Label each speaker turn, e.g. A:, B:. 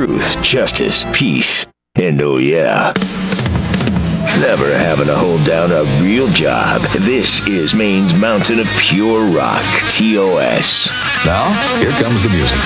A: truth, justice, peace, and oh yeah, never having to hold down a real job. This is Maine's mountain of pure rock, TOS.
B: Now, here comes the music.